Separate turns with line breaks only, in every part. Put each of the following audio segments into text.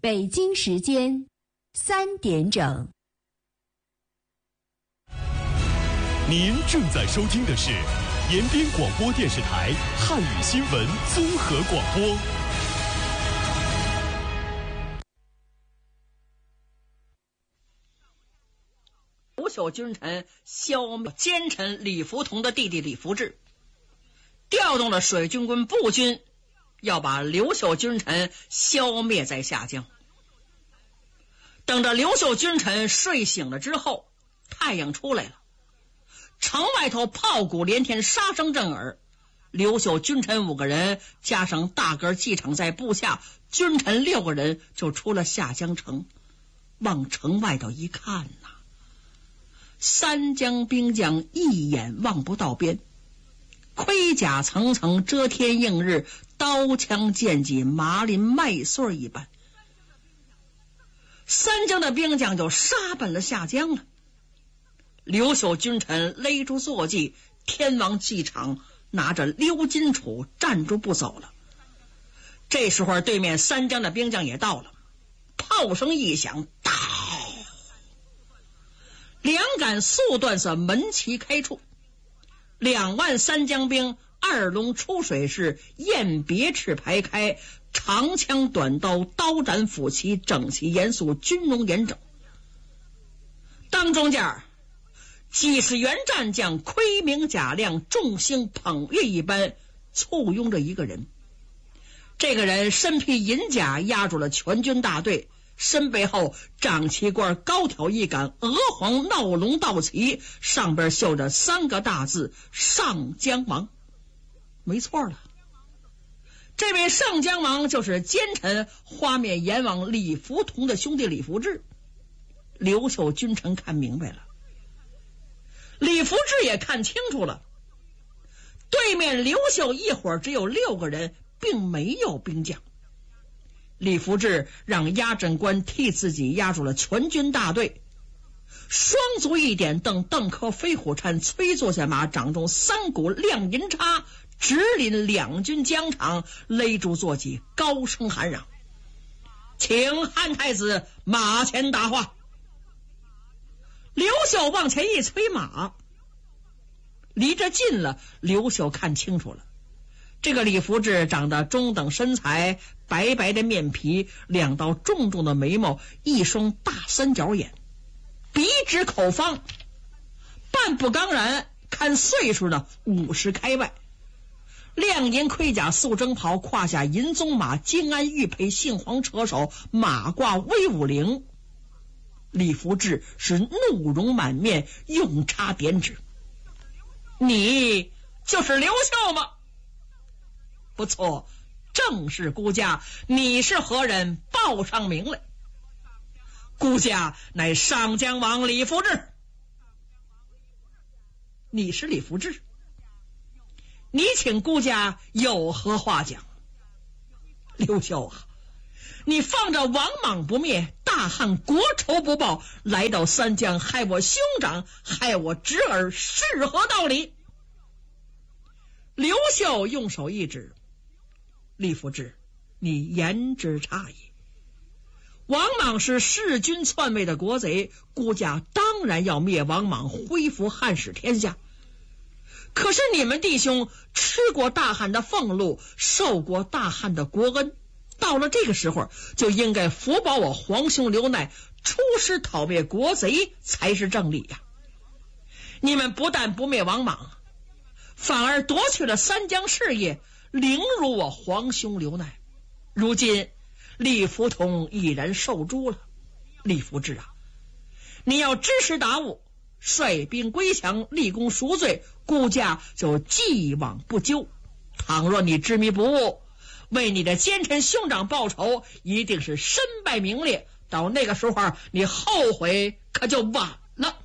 北京时间3点整。
您正在收听的是延边广播电视台汉语新闻综合广播。
刘秀君臣消灭奸臣李福同的弟弟李福志，调动了水军quân步军，要把刘秀君臣消灭在下江。等着刘秀君臣睡醒了之后，太阳出来了，城外头炮鼓连天，杀声震耳。刘秀君臣5个人加上大个骑场在部下，君臣6个人就出了下江城。往城外头一看呐，三江兵将一眼望不到边，盔甲层层，遮天映日，刀枪剑戟，麻林麦穗一般。三江的兵将就杀奔了下江了。刘秀君臣勒住坐骑，天王骑场拿着鎏金杵站住不走了。这时候对面三江的兵将也到了，炮声一响，到两杆速断色，门旗开处，2万三江兵二龙出水式，雁别翅排开，长枪短刀，刀斩斧齐，整齐严肃，军容严整。当中间几十员战将盔明甲亮，众星捧月一般，簇拥着一个人。这个人身披银甲，压住了全军大队，身背后长旗冠高挑一杆，鹅黄闹龙道旗，上边绣着3个大字：上江王。没错了，这位上江王就是奸臣花面阎王李福同的兄弟李福志。刘秀君臣看明白了，李福志也看清楚了，对面刘秀一伙只有6个人，并没有兵将。李福志让压阵官替自己压住了全军大队，双足一点，邓科飞虎颤，催坐下马，掌中3股亮银叉，直领两军疆场，勒住坐骑，高声喊嚷：请汉太子马前答话。刘秀往前一催马，离着近了，刘秀看清楚了，这个李福志长得中等身材，白白的面皮，2道重重的眉毛，一双大三角眼，鼻直口方，半不刚然，看岁数呢50开外，亮银盔甲，素征袍，胯下银鬃马，金鞍玉佩，杏黄车手，马挂威武铃。李福志是怒容满面，用叉点指：你就是刘秀吗？不错，正是孤家。你是何人？报上名来。孤家乃上江王李福志。你是李福志？你请孤家有何话讲？刘秀啊，你放着王莽不灭，大汉国仇不报，来到三江害我兄长，害我侄儿，是何道理？刘秀用手一指：李福志，你言之差矣。王莽是弑君篡位的国贼，孤家当然要灭王莽，恢复汉室天下。可是你们弟兄吃过大汉的俸禄，受过大汉的国恩，到了这个时候就应该扶保我皇兄刘鼐，出师讨灭国贼才是正理呀。你们不但不灭王莽，反而夺去了三江事业，凌辱我皇兄刘鼐。如今李福同已然受诛了。李福志啊，你要知时达悟，率兵归降，立功赎罪，孤家就既往不咎。倘若你执迷不悟，为你的奸臣兄长报仇，一定是身败名裂，到那个时候你后悔可就晚了。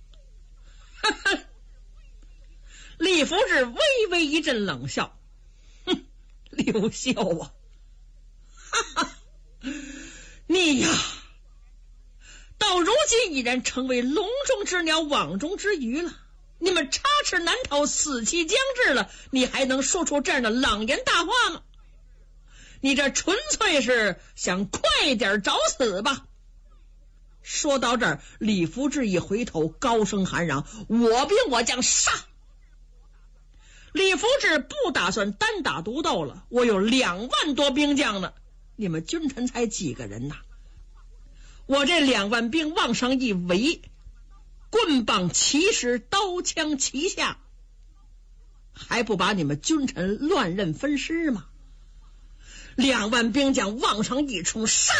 李福志微微一阵冷笑，哼，刘秀啊，哈哈，你呀，到如今已然成为笼中之鸟，网中之鱼了。你们插翅难逃，死期将至了，你还能说出这样的朗言大话吗？ 你这纯粹是想快点找死吧。说到这儿，李福志一回头，高声喊嚷：我兵我将杀！李福志不打算单打独斗了，我有2万多兵将呢，你们君臣才几个人呐？我这2万兵往上一围，棍棒齐施，刀枪齐下，还不把你们君臣乱刃分尸吗？2万兵将往上一冲，杀！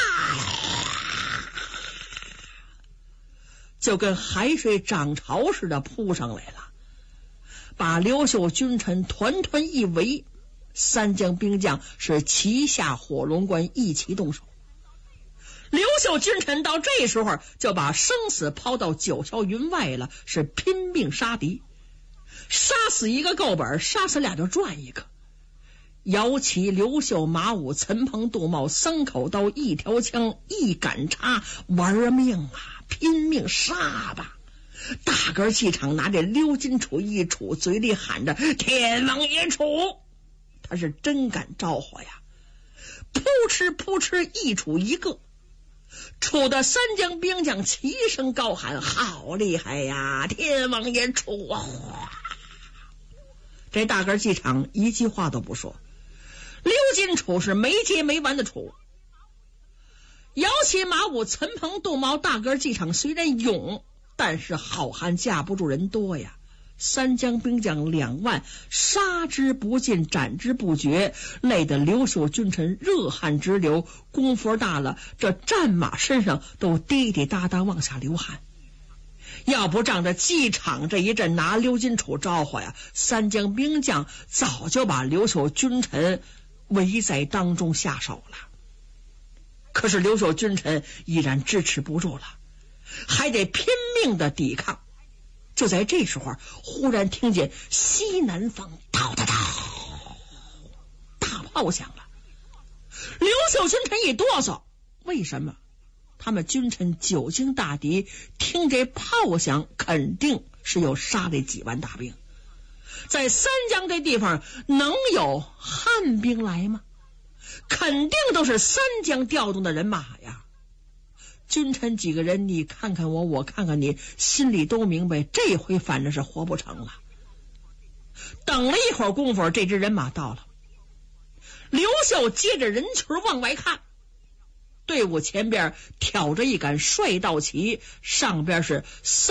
就跟海水涨潮似的扑上来了，把刘秀君臣团团一围。3江兵将是齐下火龙关，一起动手。刘秀君臣到这时候就把生死抛到九霄云外了，是拼命杀敌，杀死一个够本，杀死俩就赚一个。姚齐、刘秀、马武、陈鹏、杜茂3口刀，1条枪，1杆叉，玩命啊，拼命杀吧！大个气场拿着鎏金杵一杵，嘴里喊着天王爷杵，他是真敢招呼呀！扑哧扑哧一杵一个，杵的3江兵将齐声高喊：好厉害呀，天王爷杵啊！这大个气场一句话都不说，鎏金杵是没接没完的杵。姚齐、马武、陈鹏、杜茂大个气场虽然勇，但是好汉架不住人多呀。3江兵将2万，杀之不尽，斩之不绝，累得刘秀君臣热汗直流。功夫大了，这战马身上都滴滴答答往下流汗。要不仗着机场这一阵拿鎏金杵招呼呀，3江兵将早就把刘秀君臣围在当中下手了。可是刘秀君臣依然支持不住了，还得拼命的抵抗。就在这时候，忽然听见西南方叨叨叨，大炮响了。刘秀君臣一哆嗦，为什么？他们君臣久经大敌，听这炮响，肯定是有杀了几万大兵。在3江这地方能有汉兵来吗？肯定都是3江调动的人马呀。君臣几个人，你看看我，我看看你，心里都明白，这回反正是活不成了。等了一会儿功夫，这支人马到了。刘秀接着人群往外看，队伍前边挑着一杆帅道旗，上边是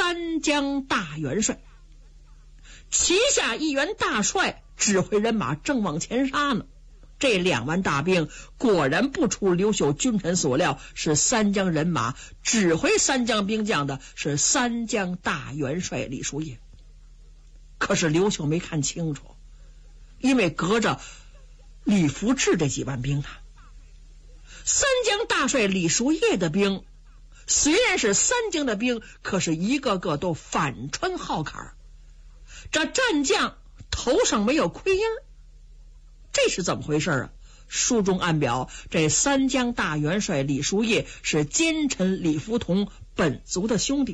3江大元帅，旗下一员大帅指挥人马正往前杀呢。这2万大兵果然不出刘秀君臣所料，是3江人马，指挥3江兵将的是3江大元帅李叔夜。可是刘秀没看清楚，因为隔着李福志这几万兵啊。3江大帅李叔夜的兵虽然是3江的兵，可是一个个都反穿号坎，这战将头上没有盔缨，这是怎么回事啊？书中暗表，这3江大元帅李叔夜是奸臣李福同本族的兄弟。